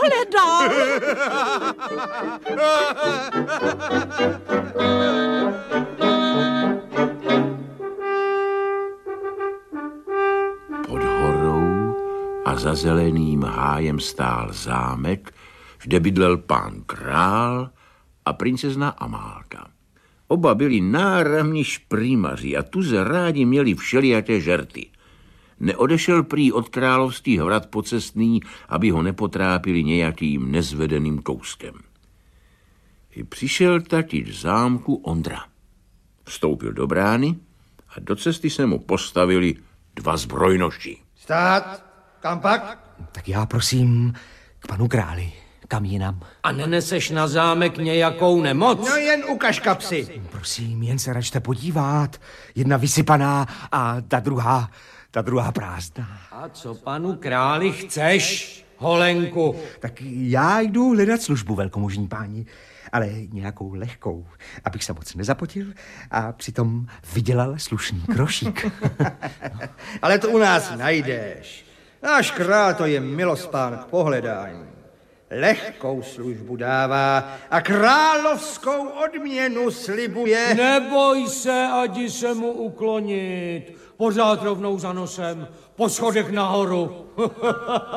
pohledal. Pod horou a za zeleným hájem stál zámek, kde bydlel pán král a princezna Amálka. Oba byli náramní šprýmaři a tuze rádi měli všelijaké žerty. Neodešel prý od královských hrad pocestný, aby ho nepotrápili nějakým nezvedeným kouskem. I přišel taky v zámku Ondra. Vstoupil do brány a do cesty se mu postavili dva zbrojnoši. Stát! Kam pak? Tak já prosím k panu králi. Kam jinam? A neneseš na zámek nějakou nemoc? No jen ukaž kapsy. Prosím, jen se račte podívat. Jedna vysypaná a ta druhá prázdná. A co panu králi chceš, holenku? Tak já jdu hledat službu, velkomožní páni, ale nějakou lehkou, abych se moc nezapotil a přitom vydělal slušný krošík. Ale to u nás najdeš. Náš král to je milospán k pohledání. Lehkou službu dává a královskou odměnu slibuje. Neboj se, adi se mu uklonit. Pořád rovnou za nosem, po schodech nahoru.